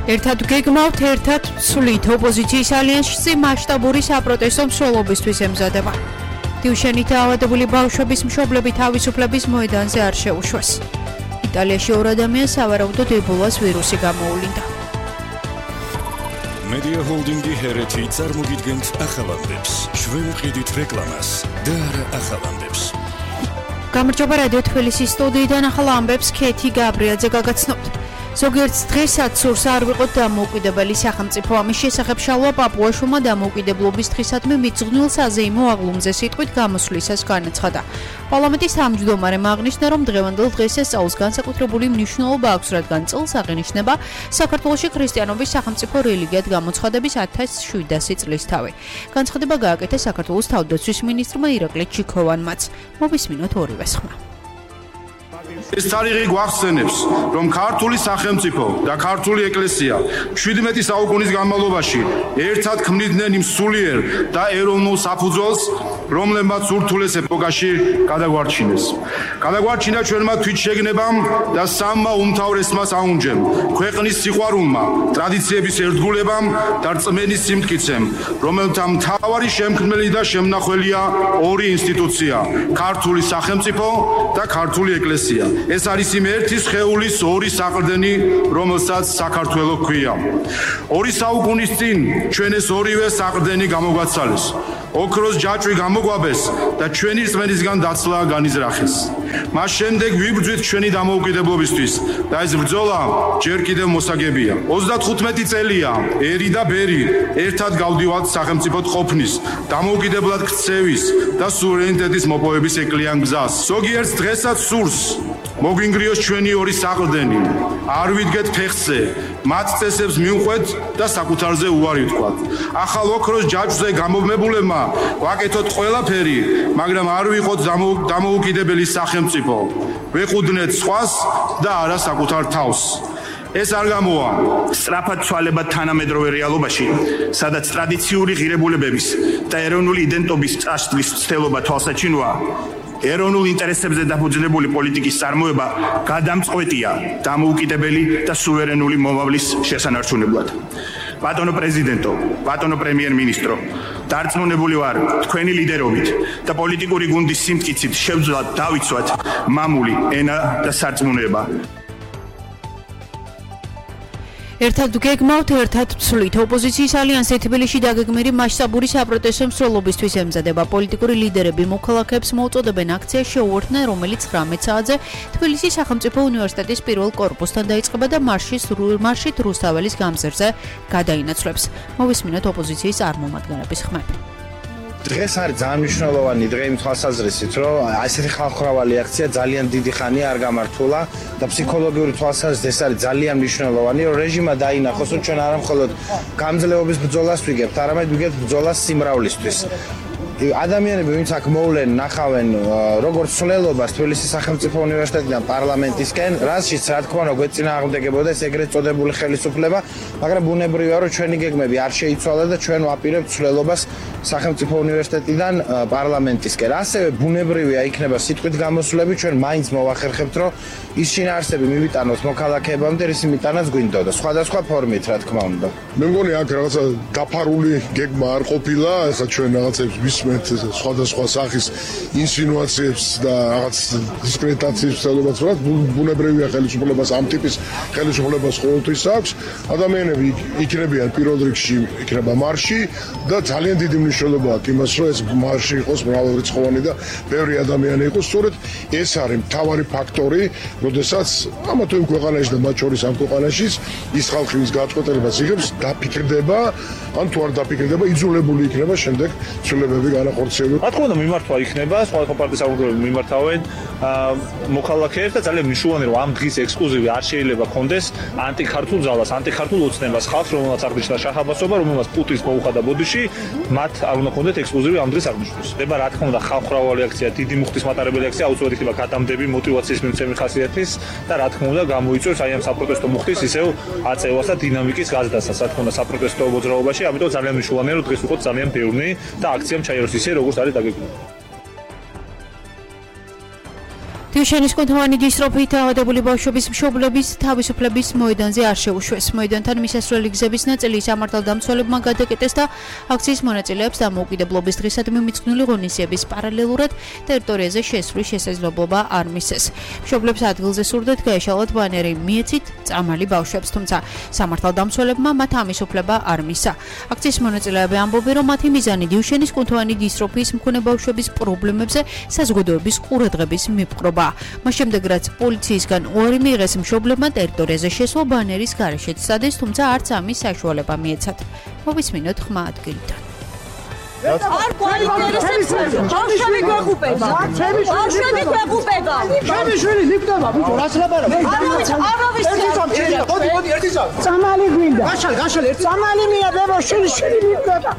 ერთად გეგმავთ, ერთად ვცვლით ოპოზიციის ალიანსში მასშტაბური საპროტესტო მსვლელობისთვის ემზადება. დიუშენით დაავადებული ბავშვების მშობლები თავისუფლების მოედანზე არ შეუშვეს. იტალიაში 2 ადამიანს სავარაუდოდ ებოლას ვირუსი გამოუვლინდა. Media Holding-ი ჰერეთი წარმოგიდგენთ ახალამდებს. ჩვენ ვყიდით რეკლამას და არა ახალამდებს. გამარჯობა რადიო თბილისის სტუდიიდან ახალ ამბებს ქეთი გაბრიაძე გაგაცნობთ. ზოგიერთ დღესაც სურს არ ვიყოთ დამოუკიდებელი სახელმწიფო ამის შესახებ შალვა პაპუაშვილმა დამოუკიდებლობის დღისადმი მიძღვნილ საზეიმო აღლუმზე სიტყვით გამოსვლისას განაცხადა. პარლამენტის თავმჯდომარემ აღნიშნა, რომ დღევანდელ დღესასწაულს განსაკუთრებული მნიშვნელობა აქვს, რადგან წელს აღინიშნება საქართველოში ქრისტიანობის სახელმწიფო რელიგიად გამოცხადების 1700 წლის თავი. განცხადება გააკეთა საქართველოს თავდაცვის მინისტრმა ირაკლი ჩიქოვანმაც. მოვისმინოთ ორივეს ხმა. ეს თარიღი გვახსენებს, რომ ქართული სახელმწიფო და ქართული ეკლესია 17 საუკუნის განმავლობაში ერთად ქმნიდნენ იმ სულიერ და ეროვნულ საფუძველს, რომლებმაც ურთულეს ეპოქაში გადაგვარჩინეს. გადაგვარჩინა ჩვენმა თვითშეგნებამ და სამმა უმთავრესმა საუნჯემ, ქვეყნის სიყვარულმა, ტრადიციების ერთგულებამ და რწმენის სიმტკიცემ, რომელთა მთავარი შემქმნელი და შემნახველია ორი ინსტიტუცია: ქართული სახელმწიფო და ქართული ეკლესია. ეს არის იმ ერთი სხეულის ორი საყრდენი, რომელსაც საქართველო ჰქვია. 2 საუკუნის წინ ჩვენ ეს ორივე საყრდენი გამოგვაცალეს. ოქროს ჯაჭვი გამოგვაბეს და ჩვენი რწმენისგან დაცლა განიზრახეს. მას შემდეგ ვიბრძვით ჩვენი დამოუკიდებლობისთვის და ეს ბრძოლა ჯერ კიდევ მოსაგებია. 35 წელია ერი და ბერი ერთად გავდივართ სახელმწიფოდ ყოფნის, დამოუკიდებლად ქცევის და სუვერენიტეტის მოპოვების ეკლიან გზას. ზოგიერთ დღესაც სურს მოგვინგრიოს ჩვენი ორი საყრდენი, არ ვიდგეთ ფეხზე, მათ წესებს მივყვეთ და საკუთარზე უარი ვთქვათ. ახალ ოქროს ჯაჭვზე გამობმებულებმა ვაკეთოთ ყველაფერი, მაგრამ არ ვიყოთ დამოუკიდებელი სახელმწიფო. ვეყუდნეთ სხვას და არა საკუთარ თავს. ეს არ გამოვა სწრაფად ცვალებად თანამედროვე რეალობაში, სადაც ტრადიციული ღირებულებების და ეროვნული იდენტობის წასვლის ცდელობა თვალსაჩინოა. ეროვნულ ინტერესებზე დაფუძნებული პოლიტიკის წარმოება გადამწყვეტია დამოუკიდებელი და სუვერენული მომავლის შესანარჩუნებლად. ბატონო პრეზიდენტო, ბატონო პრემიერ-მინისტრო, დარწმუნებული ვარ, თქვენი ლიდერობით და პოლიტიკური გუნდის სიმტკიცით შევძლოთ დავიცვათ მამული ენა და სარწმუნოება. ერთად გეგმავთ, ერთად ვცვლით. ოპოზიციის ალიანსი თბილისში დაგეგმილი მასშტაბური საპროტესტო მსვლელობისთვის ემზადება. პოლიტიკური ლიდერები მოქალაქეებს მოუწოდებენ აქციას შეუერთდნენ, რომელიც 19 საათზე თბილისის სახელმწიფო უნივერსიტეტის პირველ კორპუსთან დაიწყება და მარშით რუსთაველის გამზირზე გადაინაცვლებს. მოვისმინოთ ოპოზიციის წარმომადგენლების ხმები. დღეს არის ძალიან მნიშვნელოვანი დღე იმ თვალსაზრისით, რომ ასეთი ხალხმრავალი აქცია ძალიან დიდი ხანია არ გამართულა და ფსიქოლოგიური თვალსაზრისით ეს არის ძალიან მნიშვნელოვანი, რომ რეჟიმა დაინახოს, რომ ჩვენ არა მხოლოდ გამძლეობის ბრძოლას ვიგებთ, არამედ ვიგებთ ბრძოლას სიმრავლისთვის. ადამიანები, ვინც აქ მოვლენ, ნახავენ როგორც ცვლილობას თბილისის სახელმწიფო უნივერსიტეტიდან პარლამენტისკენ, რაშიც რა თქმა უნდა გვეწინააღმდეგებოდა ეს ეგრეთ წოდებული ხელისუფლება, მაგრამ ბუნებრივია, რომ ჩვენი გეგმები არ შეიცვალა და ჩვენ ვაპირებთ ცვლილობას სახელმწიფო უნივერსიტეტიდან პარლამენტისკენ. ასევე ბუნებრივია იქნება სიტყვით გამოსვლები, ჩვენ მაინც მოვახერხებთ, რომ ის შინაარსები მივიტანოთ მოქალაქეებამდე, რის იმიტანაც გვინდოდა, სხვადასხვა ფორმით, რა თქმა უნდა. მე მგონი აქ რაღაცა დაფარული გეგმა არ ყოფილა, ახლა ჩვენ რაღაცებს ვისმენთ სხვადასხვა სახის ინსინუაციებს და რაღაც დისკრედიტაციებს ვცდილობთ, რომ ბუნებრივია ხელისუფლებას ამ ტიპის ხელისუფლებას ყოველთვის აქვს. ადამიანები იქნებიან პირველ რიგში იქნება მარში და ძალიან დიდი მნიშვნელობა აქვს იმას, რომ ეს მარში იყოს მრავალრიცხოვანი და ბევრი ადამიანი იყოს. სწორედ ეს არის მთავარი ფაქტორი, როდესაც ამა თუ იმ ქვეყანაში და მათ შორის ამ ქვეყანაშიც ის ხალხი, ვის გაწყვეტილებას იღებს, დაფიქრდება, ან თუ არ დაფიქრდება, იძულებული იქნება შემდეგ ცვლილებები განახორციელოს. რა თქმა უნდა, მიმართვა იქნება, სხვადასხვა პარტიის აღდგომები მიმართავენ მოქალაქეებს და ძალიან მნიშვნელოვანია, რომ ამ დღის ექსკლუზივი არ შეიძლება კონდეს ანტიქართულ ძალას, ანტიქართულ ოცნებას, ხალხს, რომელსაც აღნიშნა შაჰ-აბასობა, რომელსაც პუტინს მოუხადა ბოდიში, მათ არ უნდა კონდეთ ექსკლუზივი ამ დღის აღნიშვნის. ხდება რა თქმა უნდა ხალხმრავალი აქცია, დიდი მუხტის მატარებელი აქცია, აუცილებლად იქნება გადამდები, მოტივაციის მიმცემი ხასიათის და რა თქმა უნდა გამოიწვევს აი ამ საპროტესტო მუხტის ისევ აწევას და დინამიკის გაზრდასაც, რა თქმა უნდა საპროტესტო მოძრაობაში, ამიტომ ძალიან მნიშვნელოვანია, რომ დღეს ვიყოთ ძალიან ბევრი და აქციამ ჩაიაროს ისე, როგორც არის დაგეგმილი. დიუშენის კუნთოვანი დისტროფიით დაავადებული ბავშვების მშობლების თავისუფლების მოედანზე არ შეუშვეს. მოედანთან მისასვლელი გზების ნაწილი სამართალდამცველებმა გადაკეტეს და აქციის მონაწილეებს დამოუკიდებლობის დღისადმი მიძღვნილი ღონისძიების პარალელურად ტერიტორიაზე შესვლის შესაძლებლობა არ მისცეს. მშობლებს ადგილზე სურდათ გაეშალათ ბანერი მიეცით წამალი ბავშვებს, თუმცა სამართალდამცველებმა მათ ამის უფლება არ მისცა. აქციის მონაწილეები ამბობენ, რომ მათი მიზანი დიუშენის კუნთოვანი დისტროფიის მქონე ბავშვების პრობლემებზე საზოგადოების ყურადღების მიპყრობა. მას შემდეგ რაც პოლიციისგან უარი მიიღეს, მშობლებმა ტერიტორიაზე შესვლა ბანერის გარეშეც სცადეს, თუმცა არც ამის საშუალება მიეცათ. მოვისმინოთ ხმა ადგილიდან. არ გვაინტერესებს ბავშვები გვეყუპება. ბავშვები გვეყუპება. ჩემი შვილი ლიფტება, ბიჭო, რას ლაპარაკობ? არავის მოდი, ერთი წამი. წამალი გვინდა. გაშალ, ერთი წამალი მიაბება, შვილი ლიფტება.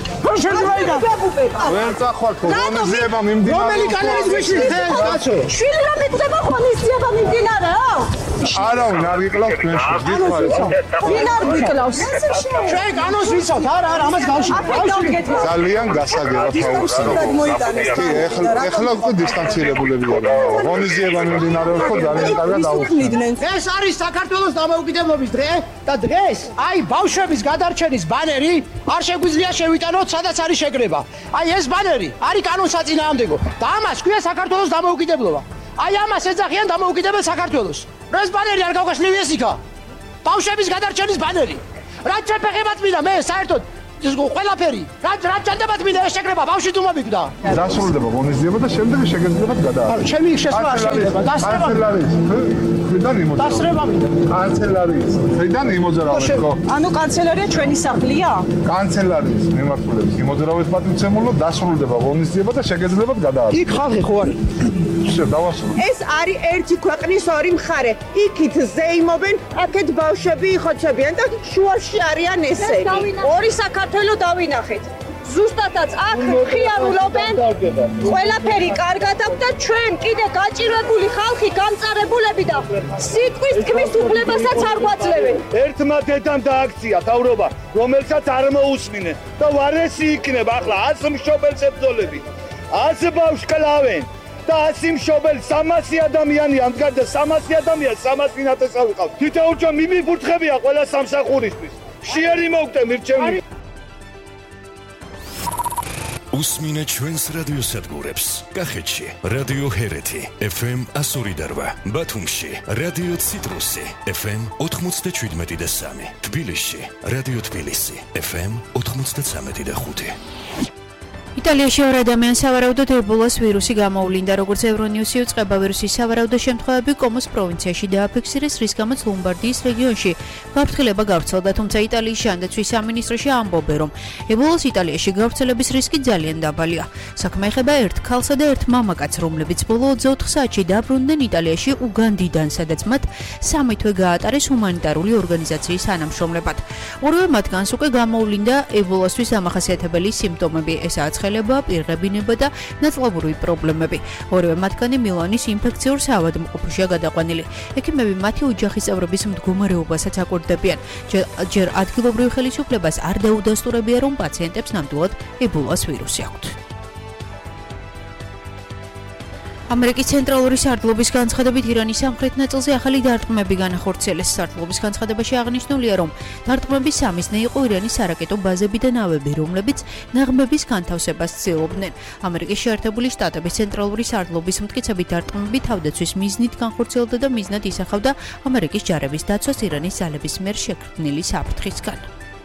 ვერ წახვალთ ღონისძიება მიმდინარეობს. რომელი კანონის გვიშვილი? კაცო. შვილი რომ მიწება ღონისძიება მიმდინარეო? არავინ არ გიკლავს ჩვენს გიხარით. ვინ არ გიკლავს? ჩვენ კანონს ვიცავთ, არა, ამას გავშიფრე. ძალიან გასაგებად აუხსნათ. კი, ეხლა უკვე დისტანცირებულებია. ღონისძიება მიმდინარეობს ხო ძალიან კარგად აუხსნათ. ეს არის საქართველოს დამოუკიდებლობის დღე და დღეს აი ბავშვების გადარჩენის ბანერი არ შეგვიძლია შევიტანოთ, სადაც არის შეკრება. აი ეს ბანერი არის კანონსაწინააღმდეგო და ამას ქვია საქართველოს დამოუკიდებლობა. აი ამას ეძახიან დამოუკიდებელ საქართველოს. ეს ბანერი არ გავგაშლივი ეს იქა. ბავშვების გადარჩენის ბანერი. რა შეფეხებად მინდა მე საერთოდ ეს ყველაფერი. რა ჩანდებათ მინდა ეს შეკრება ბავშვი თუ მომიკვდა. დასრულდება ღონისძიება და შემდეგ შეგეძლებათ გადაარჩევა. ჩემი შესვლა არ შეიძლება. დასრება. დასრება მინდა. კანცელარიის. ზედან იმოძრავეთ ხო? ანუ კანცელარია ჩვენი სახლია? კანცელარიის მიმართულებით იმოძრავეთ პატივცემულო, დასრულდება ღონისძიება და შეგეძლებათ გადაარჩევა. იქ ხალხი ხო არის? დავასრულე. ეს არის ერთი ქვეყნის ორი მხარე. იქით ზეიმობენ, აქეთ ბავშვები იხოცებიან და შუაში არიან ესენი. ორი საქართველო დავინახეთ. ზუსტადაც აქ ხიარულობენ. ყველაფერი კარგად აქვს და ჩვენ კიდე გაჭირვებული ხალხი, გამწარებულები და სიტყვის თქმის უფლებასაც არ გვაძლევენ. ერთმა დედამ დააქცია თავრობა, რომელსაც არ მოусმინე და ვარესი იქნება ახლა 100 მშობელს ებრძოლები. 100 ბავშვს კლავენ. და 100 მშობელი 300 ადამიანი ამდგარ და 300 ადამიანი 300.000 ავიყავ. თითოეულჯერ მიმიფურთხებია ყველა სამსახურისთვის. შეერი მოვკდე მირჩევნი. უსმინე ჩვენს რადიოსადგურებს. კახეთში რადიო ჰერეთი FM 102.8, ბათუმში რადიო ციტრუსი FM 97.3, თბილისში რადიო თბილისი FM 93.5. იტალიაში ორ ადამიანს სავარაუდოდ ებოლას ვირუსი გამოვლინდა, როგორც ევრონიუსი უწყება ვირუსის სავარაუდო შემთხვევები კომოს პროვინციაში დააფიქსირეს, რის გამოც ლომბარდიის რეგიონში გაფრთხილება გავრცელდა, თუმცა იტალიის ჟანდაცვის სამინისტროში ამბობენ, რომ ებოლას იტალიაში გავრცელების რისკი ძალიან დაბალია. საქმე ეხება ერთ ქალსა და ერთ მამაკაცს, რომლებიც ბოლო 24 საათში დაბრუნდნენ იტალიაში უგანდიდან, სადაც მათ 3 თვე გაატარეს ჰუმანიტარული ორგანიზაციის თანამშრომლებად. ორივე მათგანს უკვე გამოვლინდა ებოლასთვის დამახასიათებელი სიმპტომები, ესაა ცხელება, პირღებინება და ნაწლავური პრობლემები. ორივე მათგანი მილანის ინფექციურ საავადმყოფოშია გადაყვანილი. ექიმები მათი ოჯახის წევრების მდგომარეობასაც აკვირდებიან. ჯერ ადგილობრივ ხელისუფლებას არ დაუდასტურებია, რომ პაციენტებს ნამდვილად ებოლას ვირუსი აქვთ. ამერიკის ცენტრალური სარდლობის განცხადებით ირანის სამხრეთ ნაწილზე ახალი დარტყმები განახორციელეს. სარდლობის განცხადებაში აღნიშნულია, რომ დარტყმების სამიზნე იყო ირანის სარაკეტო ბაზები და ნავები, რომლებიც ნაღმების განთავსებას ცდილობდნენ. ამერიკის შეერთებული შტატების ცენტრალური სარდლობის მტკიცებით დარტყმები თავდაცვის მიზნით განხორციელდა და მიზნად ისახავდა ამერიკის ჯარების დაცვას ირანის ძალების მიერ შეკრდნილი საფრთხისგან.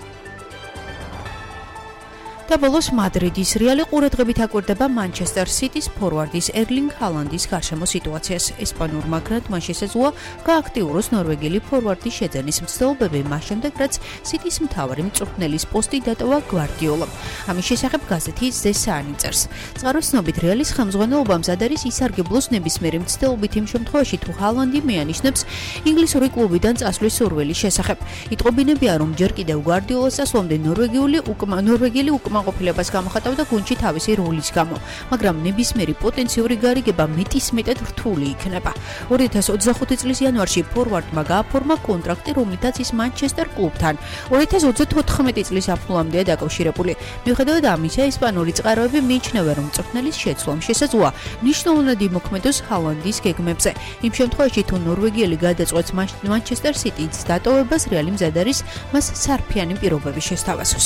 და ბოლოს მადრიდის რეალი ყურადღებით აკვირდება მანჩესტერ სიტის ფორვარდის ერლინგ ჰალანდის გარშემო სიტუაციას. ესპანურმა გრანდმა შესაძლოა გააქტიუროს ნორვეგიელი ფორვარდის შეძენის მცდელობები მას შემდეგ, რაც სიტის მთავარი მწვრთნელის პოსტი დატოვა გვარდიოლამ. ამის შესახებ გაზეთი The Sun წერს. წყაროს ცნობით რეალის ხელმძღვანელობა მზად არის ისარგებლოს ნებისმიერი მცდელობით იმ შემთხვევაში, თუ ჰალანდი მეანიშნებს ინგლისური კლუბიდან წასვლის სურვილის შესახებ. იტყობინებია, რომ ჯერ კიდევ გვარდიოლას წასვლამდე ნორვეგიელი უკმაყოფილება უკმაყოფილებას გამოხატავდა გუნდში თავისი როლის გამო, მაგრამ ნებისმიერი პოტენციური გარიგება მეტისმეტად რთული იქნება. 2025 წლის იანვარში ფორვარდმა გააფორმა კონტრაქტი, რომლითაც ის მანჩესტერ კლუბთან 2034 წლის აფულამდეა დაკავშირებული. მიუხედავად ამისა, ესპანური წყაროები მიიჩნევენ, რომ მწვრთნელის შეცვლამ შესაძლოა მნიშვნელოვნად იმოქმედოს ჰალანდის გეგმებზე. იმ შემთხვევაში, თუ ნორვეგიელი გადაწყვეტს მანჩესტერ სიტის დატოვებას, რეალი მზად არის მას სარფიანი პირობები შესთავაზოს.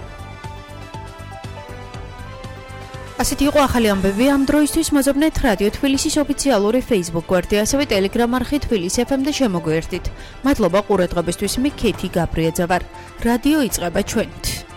ასეთი იყო ახალი ამბები ამ დროისთვის. მოზობნეთ რადიო თბილისის ოფიციალური Facebook გვერდი, ასევე Telegram არხი თბილისი FM და შემოგვიერთდით. მადლობა ყურადღებისთვის. მე ქეთი გაბრიაძე ვარ. რადიო იწყება ჩვენით.